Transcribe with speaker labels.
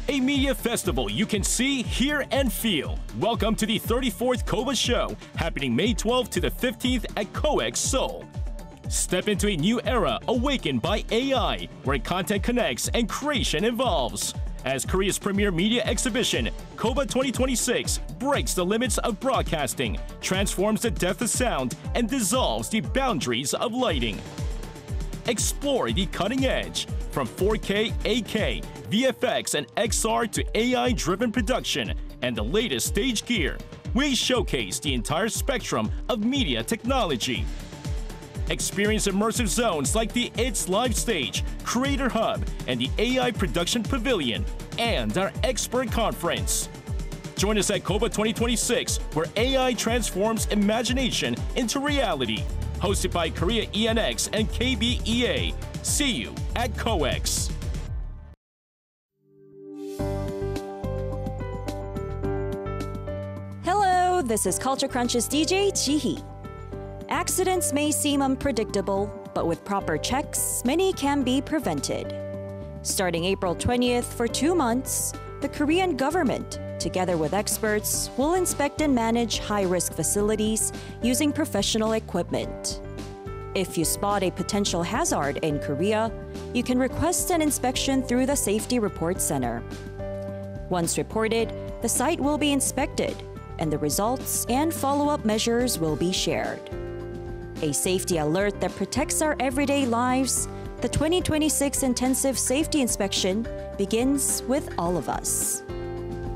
Speaker 1: a media festival you can see, hear, and feel. Welcome to the 34th KOBA Show, happening May 12th to the 15th at COEX Seoul. Step into a new era awakened by AI, where content connects and creation evolves. As Korea's premier media exhibition, KOBA 2026 breaks the limits of broadcasting, transforms the depth of sound, and dissolves the boundaries of lighting. Explore the cutting edge, from 4K, 8K, VFX, and XR to AI-driven production and the latest stage gear. We showcase the entire spectrum of media technology. Experience immersive zones like the It's Live Stage, Creator Hub, and the AI Production Pavilion, and our expert conference. Join us at KOBA 2026, where AI transforms imagination into reality. Hosted by Korea ENX and KBEA. See you at COEX.
Speaker 2: Hello, this is Culture Crunch's DJ Jihee. Accidents may seem unpredictable, but with proper checks, many can be prevented. Starting April 20th for 2 months, the Korean government, together with experts, will inspect and manage high-risk facilities using professional equipment. If you spot a potential hazard in Korea, you can request an inspection through the Safety Report Center. Once reported, the site will be inspected, and the results and follow-up measures will be shared. A safety alert that protects our everyday lives, the 2026 Intensive Safety Inspection begins with all of us.